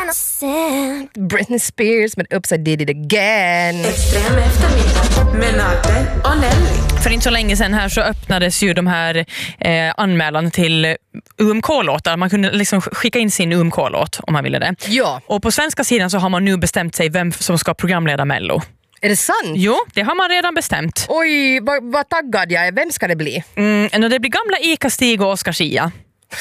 Britney Spears med Upside Did It Again. Extrem eftermiddag med Nate och Nelly. För inte så länge sedan här så öppnades ju de här anmälan till UMK-låtar. Man kunde liksom skicka in sin UMK-låt om man ville det. Ja. Och på svenska sidan så har man nu bestämt sig vem som ska programleda Mello. Är det sant? Jo, det har man redan bestämt. Oj, vad taggad jag är. Vem ska det bli? Det blir gamla Ika Stig och Oskar Schia.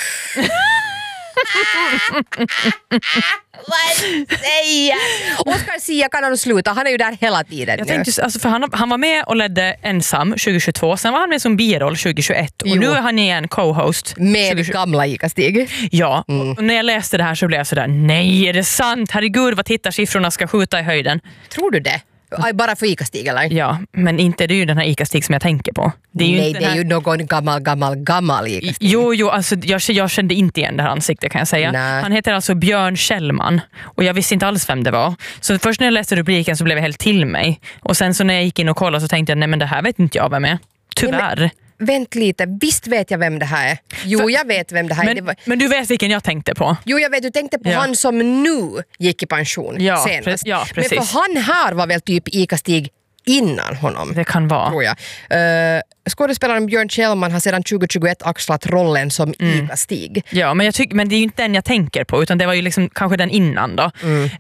Vad säger? Oskar Schia kan han sluta. Han är ju där hela tiden. Jag tänkte, alltså, för han var med och ledde ensam 2022. Sen var han med som biroll 2021. Och nu är han igen co-host. Med 2020. Gamla Ika Stig. Ja, och när jag läste det här så blev jag sådär, nej är det sant? Herregud vad tittarsiffrorna ska skjuta i höjden. Tror du det? Bara för Ika Stig eller? Ja, men inte det är ju den här Ika Stig som jag tänker på. Det är Nej, det är ju någon gammal Ika Stig. Jo, alltså jag kände inte igen det här ansiktet kan jag säga. Nej. Han heter alltså Björn Kjellman och jag visste inte alls vem det var. Så först när jag läste rubriken så blev jag helt till mig. Och sen så när jag gick in och kollade så tänkte jag, nej men det här vet inte jag vem är. Tyvärr. Vänt lite, visst vet jag vem det här är. Jo, jag vet vem det här är. Men du vet vilken jag tänkte på. Jo, jag vet, du tänkte på han som nu gick i pension senast. Ja, precis. Men för han här var väl typ Ika Stig innan honom. Det kan vara. Tror jag. Skådespelaren Björn Kjellman har sedan 2021 axlat rollen som Ika Stig. Ja, men det är ju inte den jag tänker på utan det var ju liksom kanske den innan då.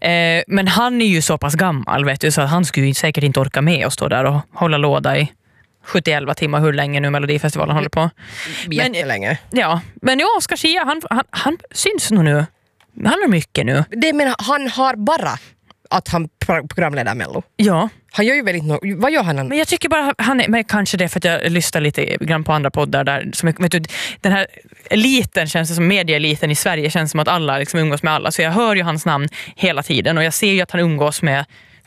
Men han är ju så pass gammal vet du så att han skulle ju säkert inte orka med och stå där och hålla låda i 71 timmar hur länge nu Melodifestivalen håller på. Jättelänge. Men Oskar Schia han syns nog nu. Han har mycket nu. Det menar han har bara att han programleder Mello. Ja. Han gör ju väldigt vad gör han? Men jag tycker bara han är, men kanske det för att jag lyssnar lite grann på andra poddar där som vet du, den här eliten känns det som medieeliten i Sverige känns som att alla liksom umgås med alla så jag hör ju hans namn hela tiden och jag ser ju att han umgås med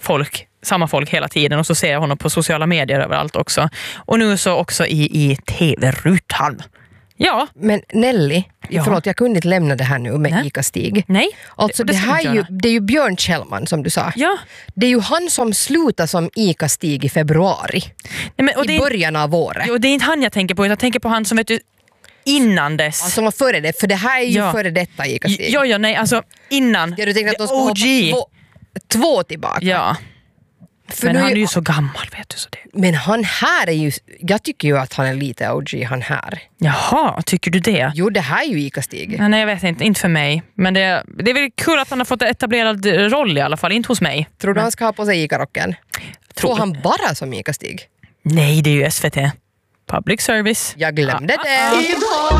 samma folk hela tiden och så ser jag honom på sociala medier överallt också. Och nu så också i tv-rutan. Ja. Men Nelly, förlåt jag kunde inte lämna det här nu med Ika Stig. Nej. Alltså det här det är ju Björn Kjellman som du sa. Ja. Det är ju han som slutar som Ika Stig i februari. Nej, men, i början av året. Jo, det är inte han jag tänker på. Jag tänker på han som vet du innan dess. Alltså var före det, för det här är ju före detta Ika Stig. Ja, nej, alltså innan. Ja, du tänkte att de skulle hoppa två tillbaka. Ja. För men han är ju så gammal vet du så det. Men han här är ju, jag tycker ju att han är lite OG han här. Jaha, tycker du det? Jo, det här är ju Ika Stig. Ja, nej, jag vet inte för mig. Men det är väl kul att han har fått en etablerad roll i alla fall, inte hos mig. Tror du han ska ha på sig Ika-rocken? Får han bara som Ika Stig? Nej, det är ju SVT. Public service. Jag glömde det.